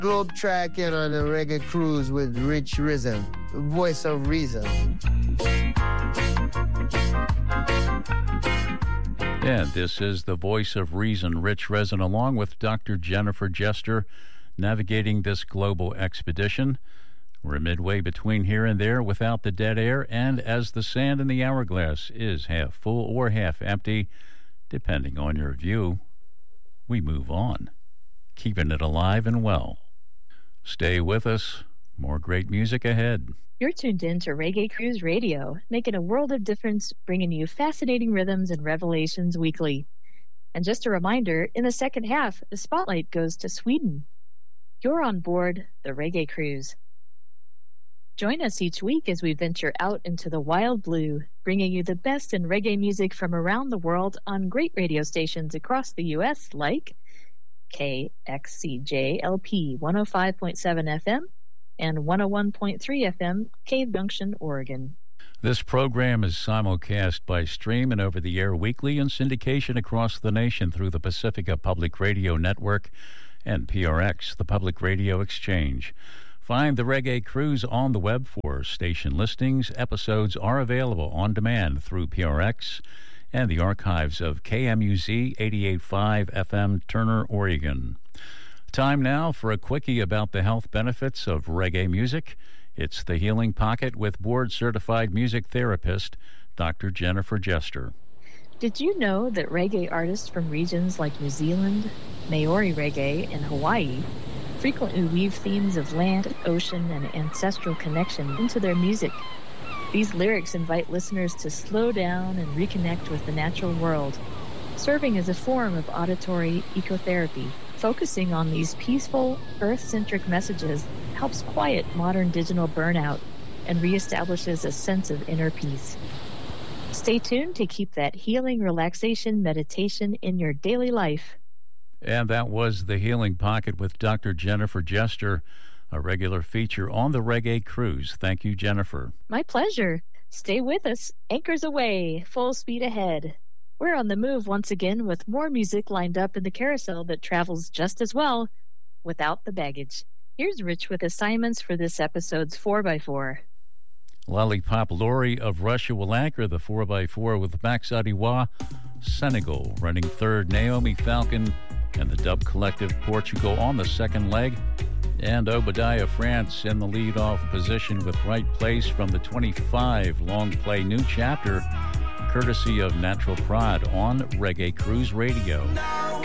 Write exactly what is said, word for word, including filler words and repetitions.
Globe tracking on the Reggae Cruise with Rich Rhythm, voice of reason. And this is the voice of reason, Rich Resin, along with Doctor Jennifer Jester, navigating this global expedition. We're midway between here and there without the dead air, and as the sand in the hourglass is half full or half empty, depending on your view, we move on, keeping it alive and well. Stay with us. More great music ahead. You're tuned in to Reggae Cruise Radio, making a world of difference, bringing you fascinating rhythms and revelations weekly. And just a reminder, in the second half, the spotlight goes to Sweden. You're on board the Reggae Cruise. Join us each week as we venture out into the wild blue, bringing you the best in reggae music from around the world on great radio stations across the U S like K X C J L P one oh five point seven F M and one oh one point three F M, Cave Junction, Oregon. This program is simulcast by stream and over-the-air weekly in syndication across the nation through the Pacifica Public Radio Network and P R X, the Public Radio Exchange. Find the Reggae Cruise on the web for station listings. Episodes are available on demand through P R X and the archives of K M U Z eighty-eight point five F M, Turner, Oregon. Time now for a quickie about the health benefits of reggae music. It's the Healing Pocket with board-certified music therapist, Doctor Jennifer Jester. Did you know that reggae artists from regions like New Zealand, Maori reggae, and Hawaii frequently weave themes of land, ocean, and ancestral connection into their music? These lyrics invite listeners to slow down and reconnect with the natural world, serving as a form of auditory ecotherapy. Focusing on these peaceful, earth-centric messages helps quiet modern digital burnout and reestablishes a sense of inner peace. Stay tuned to keep that healing relaxation meditation in your daily life. And that was the Healing Pocket with Doctor Jennifer Jester, a regular feature on the Reggae Cruise. Thank you, Jennifer. My pleasure. Stay with us. Anchors away. Full speed ahead. We're on the move once again with more music lined up in the carousel that travels just as well without the baggage. Here's Rich with assignments for this episode's four by four. Lollipop Lori of Russia will anchor the four by four with Max Adiwa, Senegal, running third. Naomi Falcon and the Dub Collective, Portugal, on the second leg. And Obadiah France in the lead-off position with Right Place from the twenty-five long play New Chapter, courtesy of Natural Prod on Reggae Cruise Radio.